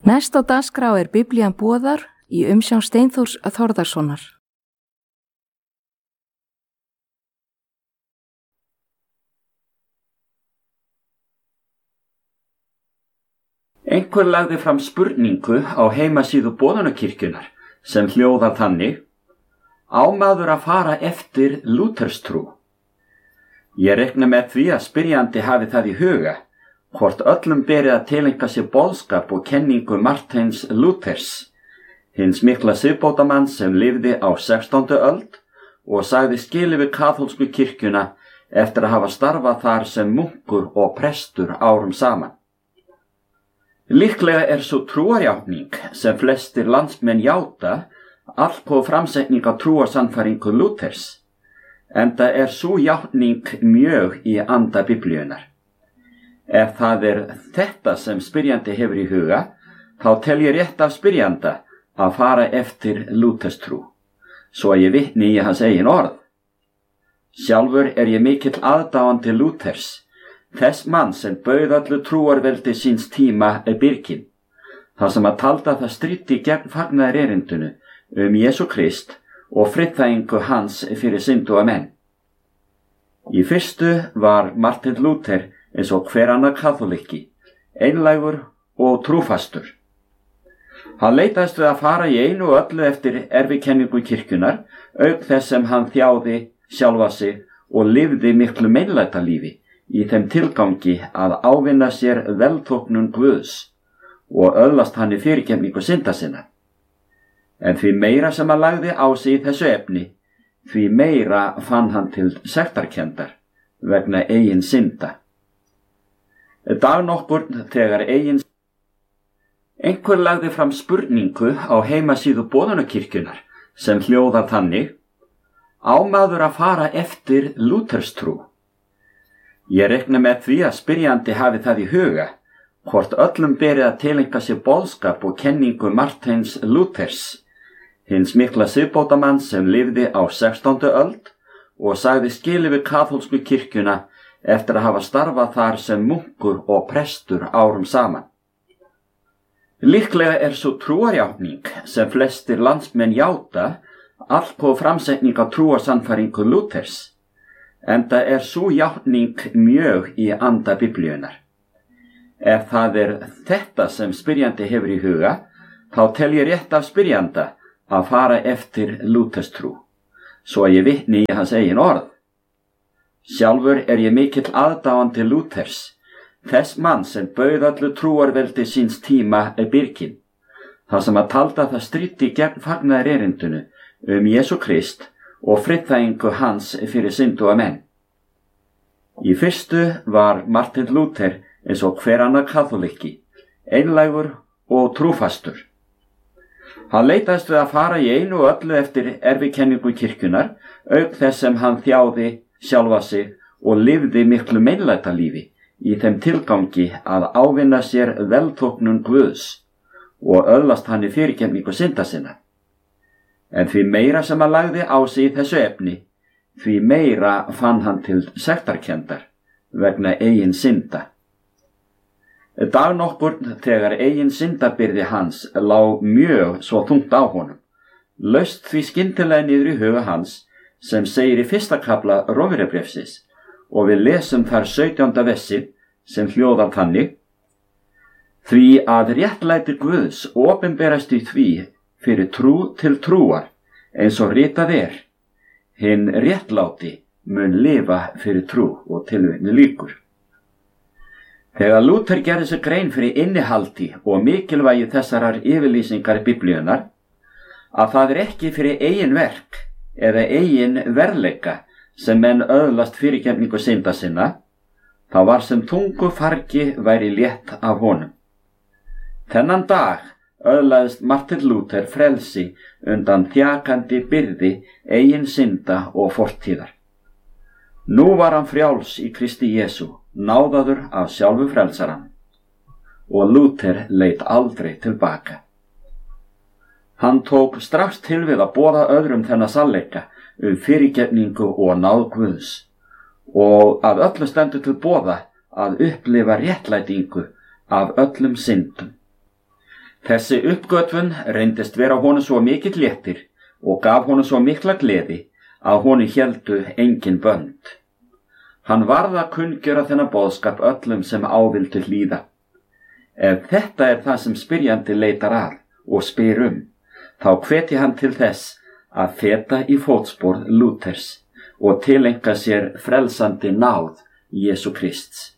Næst á dagskrá Biblían boðar í umsjón Steinþórs Þórðarsonar. Einhver lagði fram spurningu á heimasíðu Boðunarkirkjunnar sem hljóðar þannig: Á maður að fara eftir lúterstrú? Ég reikna með því að spyrjandi hafi það í huga hvort öllum beri að tileinka sér boðskap og kenningu Marteins Lúthers, hins mikla siðbótamanns sem lifði á 16. öld og sagði skilið við kaþólsku kirkjuna eftir að hafa starfað þar sem munkur og prestur árum saman. Líklega svo trúarjátning sem flestir landsmenn játa allgóð framsetning á trúarsannfæringu Lúthers, enda sú játning mjög í anda Biblíunnar. Ef það þetta sem spyrjandi hefur í huga, þá tel ég rétt af spyrjanda að fara eftir lúterstrú, svo að ég vitni í hans eigin orð. Sjálfur ég mikill aðdáandi Lúthers, þess mann sem bauð öllu trúarveldi síns tíma byrgin, þar sem að talda það stríddi gegn fagnaðarerindinu Jesú Krist og friðþægingu hans fyrir synduga menn. Í fyrstu var Martin Luther eins og hver annar kaþólikki, einlægur og trúfastur. Hann leitaðist við að fara í einu og öllu eftir erfikenningu kirkjunnar, auk þess sem hann þjáði sjálfa sig og lifði miklu meinlætalífi í þeim tilgangi að ávinna sér velþóknun Guðs og öðlast hann í fyrirgefningu synda sinna. En því meira sem hann lagði á sig í þessu efni, því meira fann hann til sektarkenndar vegna eigin synda. Dag nokkurn þegar einhver lagði fram spurningu á heimasíðu Boðunarkirkjunnar sem hljóðar þannig: Á maður að fara eftir lúterstrú? Ég reikna með því að spyrjandi hafi það í huga hvort öllum beri að tileinka sér boðskap og kenningu Marteins Lúthers, hins mikla siðbótamanns sem lifði á 16. öld og sagði skilið við kaþólsku kirkjuna eftir að hafa starfað þar sem munkur og prestur árum saman. Líklega svo trúarjátning sem flestir landsmenn játa allgóð framsetning á trúarsannfæringu Lúthers, enda sú játning mjög í anda Biblíunnar. Ef það þetta sem spyrjandi hefur í huga, þá tel ég rétt af spyrjanda að fara eftir lúterstrú, svo að ég vitni í hans eigin orð. Sjálfur ég mikill aðdáandi Lúthers, þess mann sem bauð öllu trúarveldi síns tíma byrgin, þar sem að talda það stríddi gegn fagnaðarerindinu Jesú Krist og friðþægingu hans fyrir synduga menn. Í fyrstu var Martin Luther eins og hver annar kaþólikki, einlægur og trúfastur. Hann leitaðist við að fara í einu og öllu eftir erfikenningu kirkjunnar, auk þess sem hann þjáði sjálfa sig og lifði miklu meinlætalífi í þeim tilgangi að ávinna sér velþóknun Guðs og öðlast hann í fyrirgefningu synda sinna. En því meira sem hann lagði á sig í þessu efni, því meira fann hann til sektarkenndar vegna eigin synda. Dag nokkurn þegar eigin syndabyrði hans lá mjög svo þungt á honum, laust því skyndilega niður í huga hans, sem segir í 1. kafla Rómverjabréfsins, og við lesum þar 17. versið sem hljóðar þannig: Því að réttlæti Guðs opinberast í því fyrir trú til trúar, eins og ritað hinn réttláti mun lifa fyrir trú, og tilvitni lýkur. Þegar Lúther gerði sér grein fyrir innihaldi og mikilvægi þessarar yfirlýsingar Biblíunnar, að það ekki fyrir eigin verk eða eigin verðleika sem menn öðlast fyrirgefningu synda sinna, þá var sem þungu fargi væri létt af honum. Þennan dag öðlaðist Martin Luther frelsi undan þjakandi byrði eigin synda og fortíðar. Nú var hann frjáls í Kristi Jesú, náðaður af sjálfu frelsarann, og Luther leit aldrei tilbaka. Hann tók strax til við að boða öðrum þennan sannleika fyrirgefningu og náð Guðs, og að öllu stendur til boða að upplifa réttlætingu af öllum syndum. Þessi uppgötvun reyndist vera honum svo mikill léttir og gaf honum svo mikla gleði að honum héldu engin bönd. Hann varð að kunngjöra þennan boðskap öllum sem ávildu hlýða. Ef þetta er það sem spyrjandi leitar að og spyr þá hvetji hann til þess að feta í fótspor Lúthers og tilenga sér frelsandi náð Jesú Krists.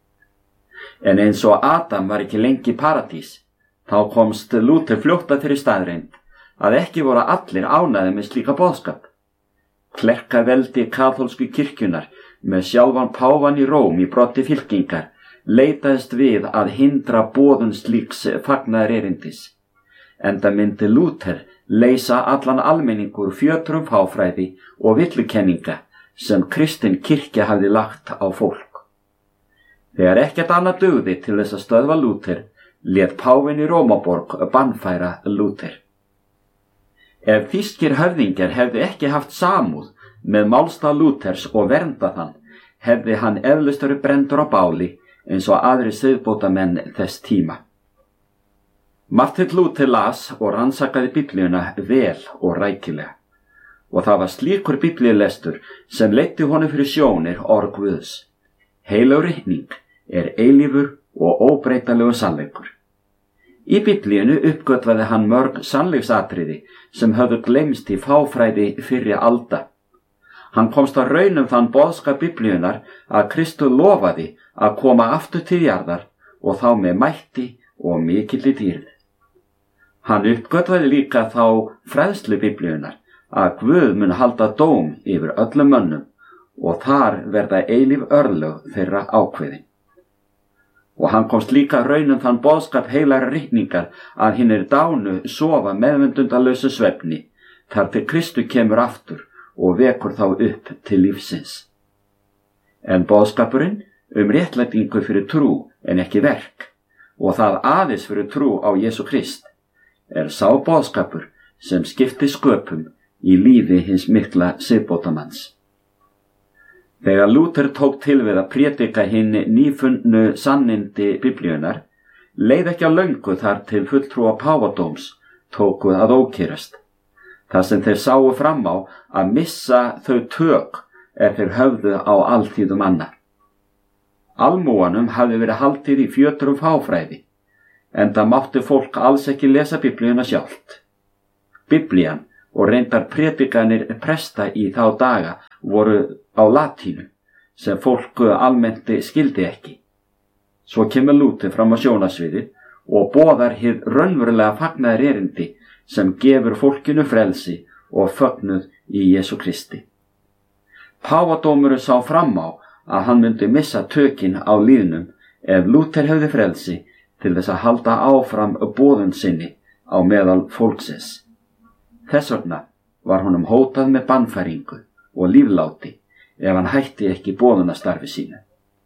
En eins og Adam var ekki lengi í paradís, þá komst Lúther fljótt að þeirri staðreynd að ekki voru allir ánægðir með slíka boðskap. Klerkaveldi kaþólsku kirkjunnar með sjálfan páfan í Róm í broddi fylkingar leitaðist við að hindra boðun slíks fagnaðarerindis. Enda myndi Lúther leysa allan almenningur fjötrum fáfræði og villukenninga sem kristin kirkja hafði lagt á fólk. Þegar ekkert annað dugði til þess að stöðva Lúther, lét páfinn í Rómaborg bannfæra Lúther. Ef þýskir höfðingjar hefði ekki haft samúð með málstað Lúthers og vernda þann, hefði hann eflaust verið brenndur á báli eins og aðrir siðbótamenn þess tíma. Marteinn Lúther las og rannsakaði Biblíuna vel og rækilega, og það var slíkur biblíulestur sem leiddi honum fyrir sjónir orð Guðs. Heilagur ritning er eilífur og óbreytanlegur sannleikur. Í Biblíunu uppgötvaði hann mörg sannleiksatriði sem höfðu gleymst í fáfræði fyrri alda. Hann komst að raun þann boðskap Biblíunar að Kristur lofaði að koma aftur til jarðar og þá með mætti og mikilli dýrð. Hann uppgötvaði líka þá fræðslu Biblíunar að Guð mun halda dóm yfir öllum mönnum og þar verða eilíf örlög þeirra ákveðin. Og hann komst líka raun þann boðskap heilagra ritningar að hinir dánu sofa meðvendundalausu svefni þar til Kristur kemur aftur og vekur þá upp til lífsins. En boðskapurinn réttlætingu fyrir trú en ekki verk, og það aðeins fyrir trú á Jesú Krist, er sá boðskapur sem skipti sköpum í lífi hins mikla siðbótamanns. Þegar Lúther tók til við að prédika hinn nýfunnu sannindi Biblíunar, leið ekki á löngu þar til fulltrúa páfadóms tóku að ókýrast. Það sem þeir sáu fram á að missa þau tök þeir höfðu á alþýðum manna. Almúganum hafði verið haldið í fjötrum fáfræði, enda mátti fólk alls ekki lesa Biblíuna sjálft. Biblían og reyndar predikanir presta í þá daga voru á latínu, sem fólk almennt skildi ekki. Svo kemur Lúther fram á sjónasviðið og boðar hið raunverulega fagnaðarerindi sem gefur fólkinu frelsi og fögnuð í Jesú Kristi. Páfadómurinn sá fram á að hann myndi missa tökin á líðnum ef Lúther hefði frelsi til þess að halda áfram boðun sinni á meðal fólksins. Þess vegna var honum hótað með bannfæringu og lífláti ef hann hætti ekki boðunastarfi sínu.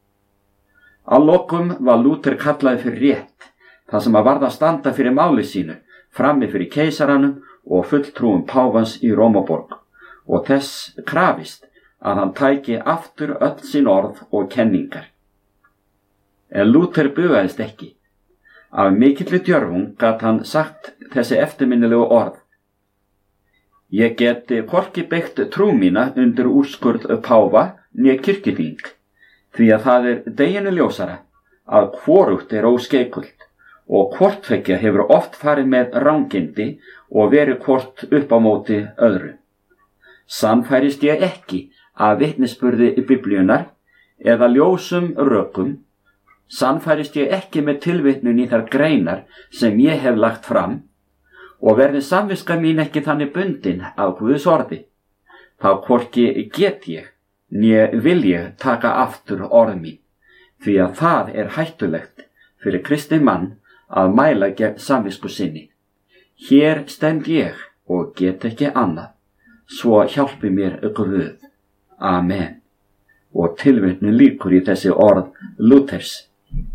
Að lokum var Lúther kallaði fyrir rétt, það sem að varð að standa fyrir máli sínu, frammi fyrir keisaranum og fulltrúum páfans í Rómaborg, og þess krafist að hann tæki aftur öll sín orð og kenningar. En Lúther bugaðist ekki. Af mikilli djörfung gat hann sagt þessi eftirminnilegu orð: Ég geti hvorki byggt trú mína undir úrskurð páfa né kirkjuþing, því að það deginum ljósara að hvorugt óskeikult og hvort tveggja hefur oft farið með rangindi og verið hvort upp á móti öðru. Sannfærist ég ekki af vitnisburði Biblíunar eða ljósum rökum, sannfærist ég ekki með tilvitnun í þær greinar sem ég hef lagt fram, og verði samviska mín ekki þannig bundin af Guðs orði, þá hvorki get ég né vil ég taka aftur orð mín, því að það hættulegt fyrir kristinn mann að mæla gegn samvisku sinni. Hér stend ég og get ekki annað, svo hjálpi mér Guð. Amen. Og tilvitnun lýkur í þessi orð Lúthers.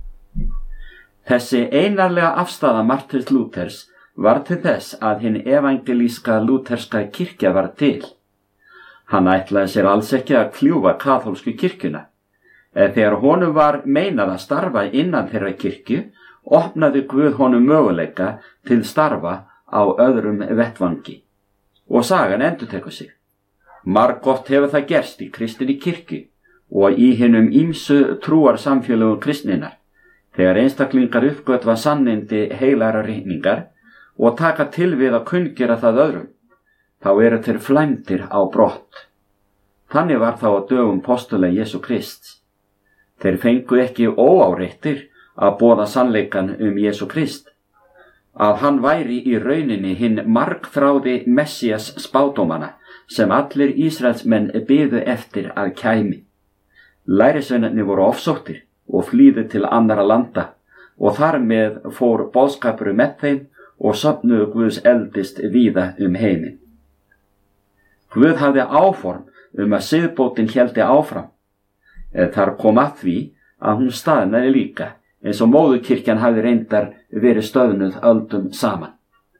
Þessi einarlega afstaða Marteins Lúthers var til þess að hinn evangelíska lútherska kirkja var til. Hann ætlaði sér alls ekki að kljúfa kaþólsku kirkjuna. Þegar honum var meinað að starfa innan þeirra kirkju opnaði Guð honum möguleika til starfa á öðrum vettvangi. Og sagan endurtekur sig. Margoft hefur það gerst í kristinni kirkju og í hinum ýmsu trúarsamfélögum kristninnar, þegar einstaklingar uppgötva sannindi heilagra ritningar og taka til við að kunngera það öðrum, þá eru þeir flæmdir á brott. Þannig var þá á dögum postula Jesú Krists. Þeir fengu ekki óáreittir að boða sannleikan Jesú Krist, að hann væri í rauninni hinn margþráði Messías spádómana sem allir Ísraelsmenn biðu eftir að kæmi. Lærisveinarnir voru ofsóttir og flýðu til annarra landa og þar með fór boðskapur með þeim og safnuðu Guðs eldist víða heiminn. Guð hafði áform að siðbótin héldi áfram. Þar kom að því að hún staðnaði líka, eins og móðurkirkjan hafði reyndar verið stöðnuð öldum saman.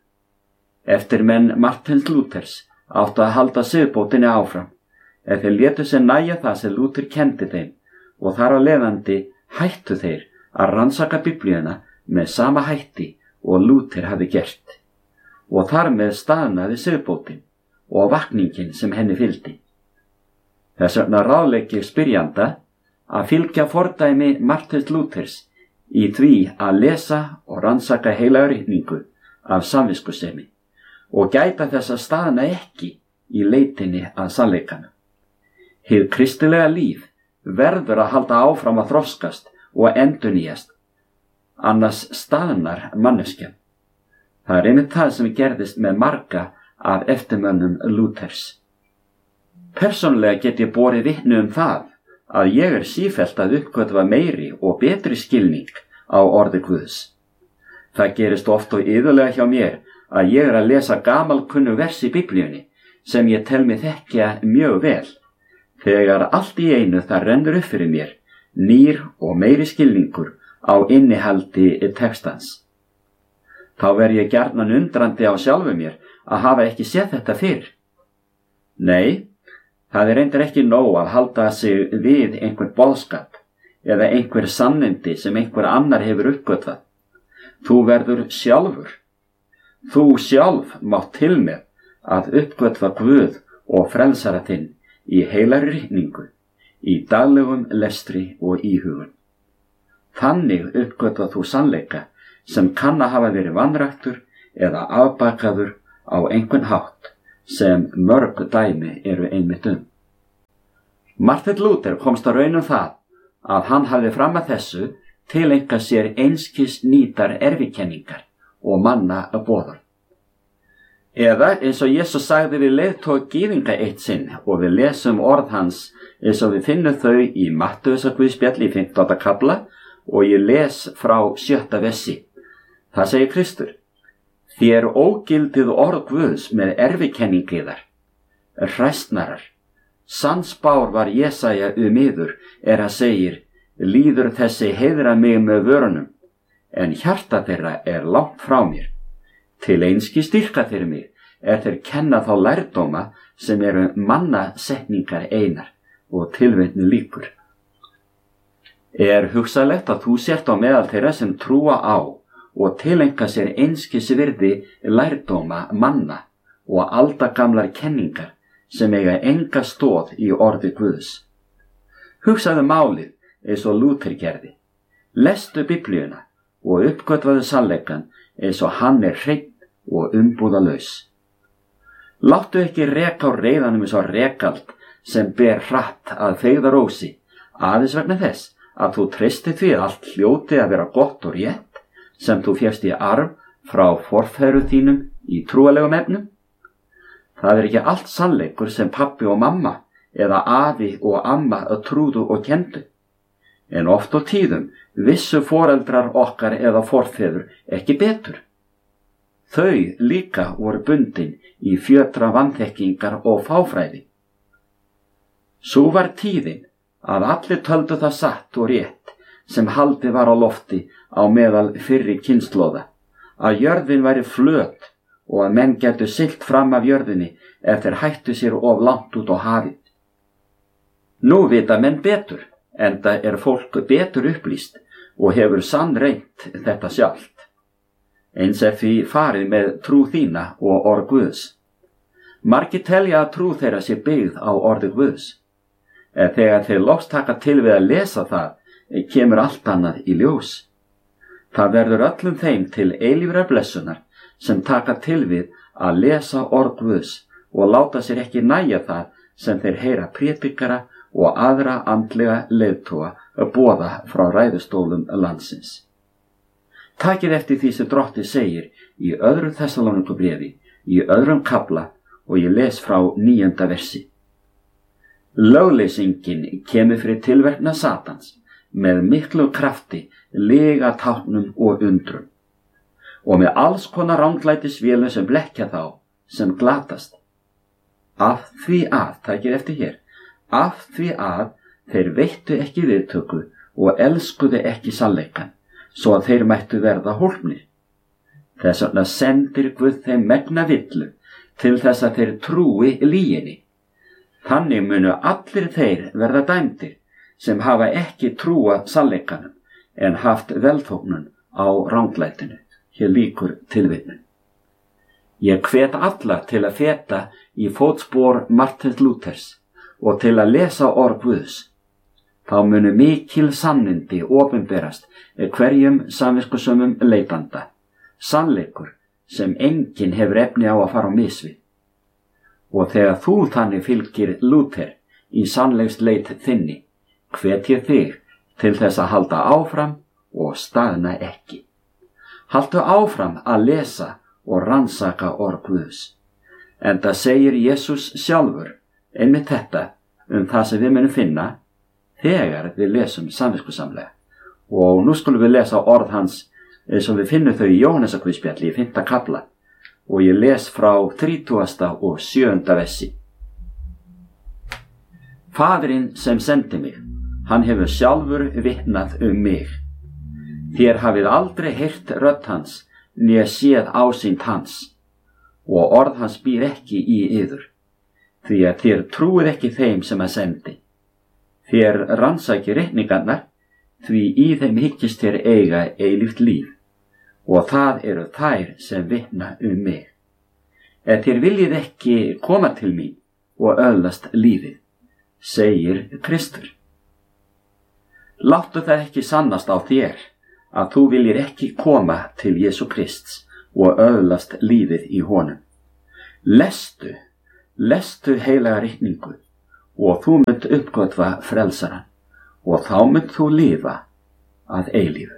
Eftir menn Martins Lúthers áttu að halda siðbótinni áfram, þeir létu sér nægja það sem Lúther kenndi þeim og þar á leiðandi hættu þeir að rannsaka Biblíuna með sama hætti og Lúther hafði gert, og þar með staðnaði siðbótin og vakningin sem henni fylgdi. Þess vegna ráðlegg ég spyrjanda að fylgja fordæmi Martins Lúthers í því að lesa og rannsaka heilaga ritningu af samviskusemi og gæta þess að staðna ekki í leitinni að sannleikanum. Hið kristilega líf verður að halda áfram að þroskast og endurnýjast, annars staðnar manneskjan. Það er einmitt það sem gerðist með marga af eftirmönnum Lúthers. Persónulega get ég borið vitni það að ég er sífellt að uppgötva meiri og betri skilning á orði Guðs. Það gerist oft og iðulega hjá mér að ég er að lesa gamalkunnu vers í Biblíunni sem ég tel mig þekkja mjög vel, þegar allt í einu það rennur upp fyrir mér nýr og meiri skilningur á innihaldi textans. Þá verð ég gjarnan undrandi á sjálfu mér að hafa ekki séð þetta fyrr. Nei, það er reyndar ekki nóg að halda sig við einhvern boðskap eða einhver sannindi sem einhver annar hefur uppgötvað. Þú verður sjálfur. Þú sjálf mátt til með að uppgötva Guð og frelsara þinn í heilari ritningu, í daglegum lestri og íhugun. Þannig uppgötvað þú sannleika sem kann að hafa verið vanræktur eða afbakaður á einhvern hátt sem mörg dæmi eru einmitt Martin Luther komst að raun það að hann hafði fram að þessu tileinkað sér einskis nýtar erfikenningar og manna boðorð. Eða eins og Jesús sagði við leiðtoga gyðinga eitt sinn og við lesum orð hans eins og við finnum þau í Mattheusarguðspjalli í 15. kafla og ég les frá 7. versi. Það segir Kristur: Þér ógildið orð Guðs með erfikenningiðar, hræstnarar. Sannspár var Jesaja yður hann segir: líður þessi heiðra mig með vörunum, en hjarta þeirra langt frá mér. Til einski styrka þeir mig þeir kenna þá lærdóma sem eru mannasetningar einar og tilvitnu líkur. Hugsanlegt að þú sért á meðal þeirra sem trúa á og tileinka sér einskis virði lærdóma manna og aldagamlar kenningar sem eiga enga stoð í orði Guðs. Hugsaðu málið eins og Lúther gerði. Lestu Biblíuna og uppgötvaðu sannleikann eins og hann hreinn og umbúðalaus. Láttu ekki reka á reiðanum eins og rekald sem ber hratt að feigðarósi, aðeins vegna þess að þú treystir því að allt hljóti að vera gott og rétt sem þú fékkst í arf frá forfeðrum þínum í trúalegum efnum. Það ekki allt sannleikur sem pabbi og mamma eða afi og amma trúðu og kendu. En oft og tíðum vissu foreldrar okkar eða forfeður ekki betur. Þau líka voru bundin í fjötra vanþekkingar og fáfræði. Sú var tíðin að allir töldu það satt og rétt sem haldið var á lofti á meðal fyrri kynslóða, að jörðin væri flöt og að menn gætu siglt fram af jörðinni ef þeir hættu sér of langt út á hafið. Nú vita menn betur, enda fólk betur upplýst og hefur sannreynt þetta sjálft. Eins því farið með trú þína og orð Guðs. Margir telja að trú þeirra sé byggð á orði Guðs. En þegar þeir loks taka til við að lesa það, kemur allt annað í ljós. Það verður öllum þeim til eilífrar blessunar sem taka til við að lesa orð Guðs og láta sér ekki nægja það sem þeir heyra prédikara og aðra andlega leiðtoga að boða frá ræðustólum landsins. Takið eftir því sem Drottinn segir í 2. Þessaloníkubréfi, í 2. kafla og ég les frá 9. versi. Lögleysingin kemur fyrir tilverknað Satans með miklu krafti, lygatáknum og undrum og með alls konar ranglætisvélum sem blekkja þá sem glatast. Af því að, takið eftir hér, af því að þeir veittu ekki viðtöku og elskuðu ekki sannleikann, svo að þeir mættu verða hólpnir. Þess vegna sendir Guð þeim megna villu til þess að þeir trúi lyginni. Þannig munu allir þeir verða dæmdir sem hafa ekki trúað sannleikanum en haft velþóknun á ranglætinu. Hér lýkur tilvitnun. Ég hvet alla til að feta í fótspor Martins Lúthers og til að lesa orð Guðs. Þá munu mikil sannindi opinberast hverjum samviskusömmum leitanda, sannleikur sem enginn hefur efni á að fara á mis við. Og þegar þú þannig fylgir Lúther í sannleiksleit þinni, hvet ég þig til þess að halda áfram og staðna ekki. Haltu áfram að lesa og rannsaka orð Guðs. Enda segir Jesús sjálfur einmitt þetta það sem við munum finna þegar við lesum samviskusamlega. Og nú skulum við lesa orð hans eins og við finnum þau í Jóhannesarguðspjalli í 5. kafla og ég les frá 30. og 7. versi. Faðirinn sem sendi mig, hann hefur sjálfur vitnað mig. Þér hafið aldrei heyrt rödd hans, né séð ásýnd hans, og orð hans býr ekki í yður, því að þér trúið ekki þeim sem að sendi. Þér rannsaki reikningarnar, því í þeim hyggist þér eiga eilíft líf, og það eru þær sem vitna mig. En þér viljið ekki koma til mín og öðlast lífið, segir Kristur. Láttu það ekki sannast á þér að þú viljir ekki koma til Jesú Krists og öðlast lífið í honum. Lestu heilaga ritningu og þú munt uppgötva frelsarann og þá munt þú lifa að eilífu.